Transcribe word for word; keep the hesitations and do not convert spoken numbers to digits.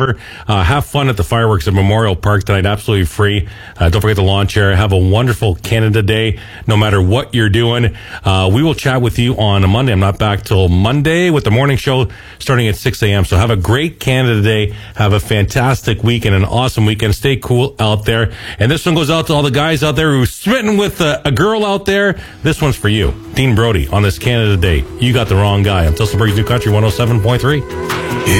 whatever. Uh, have fun at the fireworks at Memorial Park tonight. Absolutely free. Uh, don't forget the lawn chair. Have a wonderful Canada Day, no matter what you're doing. Uh, we will chat with you on a Monday. I'm not back till Monday with the morning show starting at six a.m. So have a great Canada Day. Have a fantastic week and an awesome weekend. Stay cool out there. And this one goes out to all the guys out there who are smitten with a, a girl out there. This one's for you. Dean Brody on this Canada Day. You got the wrong guy. Until Tilsonburg's New Country one oh seven point three.